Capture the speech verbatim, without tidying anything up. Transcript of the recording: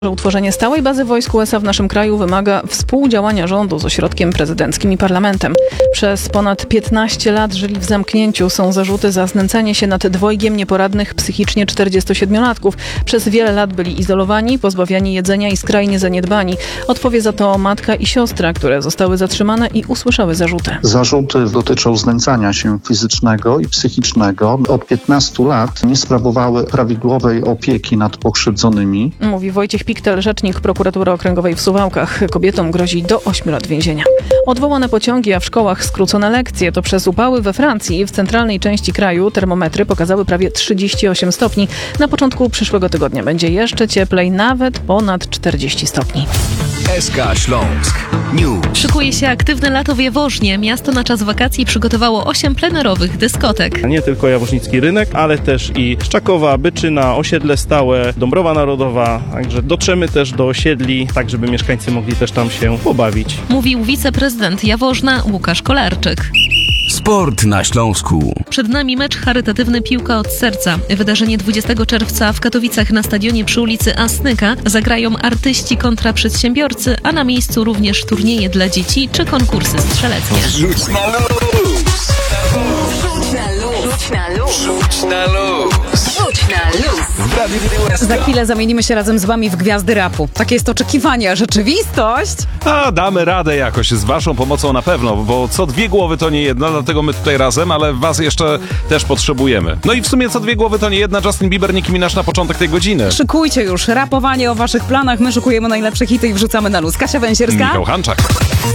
Utworzenie stałej bazy wojsk U S A w naszym kraju wymaga współdziałania rządu z ośrodkiem prezydenckim i parlamentem. Przez ponad piętnaście lat żyli w zamknięciu. Są zarzuty za znęcanie się nad dwojgiem nieporadnych psychicznie czterdziestosiedmiolatków. Przez wiele lat byli izolowani, pozbawiani jedzenia i skrajnie zaniedbani. Odpowie za to matka i siostra, które zostały zatrzymane i usłyszały zarzuty. Zarzuty dotyczą znęcania się fizycznego i psychicznego. Od piętnastu lat nie sprawowały prawidłowej opieki nad pokrzywdzonymi. Mówi Wojciech Piktel, rzecznik Prokuratury Okręgowej w Suwałkach. Kobietom grozi do ośmiu lat więzienia. Odwołane pociągi, a w szkołach skrócone lekcje. To przez upały we Francji. W centralnej części kraju termometry pokazały prawie trzydzieści osiem stopni. Na początku przyszłego tygodnia będzie jeszcze cieplej, nawet ponad czterdzieści stopni. S K Śląsk News. Szykuje się aktywne lato w Jaworznie. Miasto na czas wakacji przygotowało osiem plenerowych dyskotek. Nie tylko jaworznicki rynek, ale też i Szczakowa, Byczyna, osiedle stałe, Dąbrowa Narodowa. Także dotrzemy też do osiedli, tak żeby mieszkańcy mogli też tam się pobawić. Mówił wiceprezydent Jaworzna Łukasz Kolarczyk. Sport na Śląsku. Przed nami mecz charytatywny Piłka od Serca. Wydarzenie dwudziestego czerwca w Katowicach na stadionie przy ulicy Asnyka zagrają artyści kontra przedsiębiorcy, a na miejscu również turnieje dla dzieci czy konkursy strzeleckie. Rzuć na luz! Rzuć na luz! Rzuć na luz! Rzuć na luz! Rzuć na luz! W Radiu S K. Za chwilę zamienimy się razem z wami w gwiazdy rapu. Takie jest oczekiwanie, a rzeczywistość? A damy radę jakoś, z waszą pomocą na pewno, bo co dwie głowy to nie jedna, dlatego my tutaj razem, ale was jeszcze też potrzebujemy. No i w sumie co dwie głowy to nie jedna, Justin Bieber, Nicki Minaj na początek tej godziny. Szykujcie już rapowanie o waszych planach, my szykujemy najlepsze hity i wrzucamy na luz. Kasia Węsierska. Michał Hanczak.